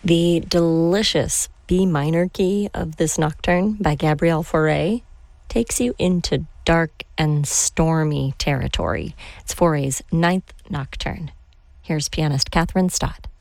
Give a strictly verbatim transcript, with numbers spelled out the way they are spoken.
The delicious B minor key of this nocturne by Gabriel Fauré takes you into dark and stormy territory. It's Fauré's ninth nocturne. Here's pianist Catherine Stott.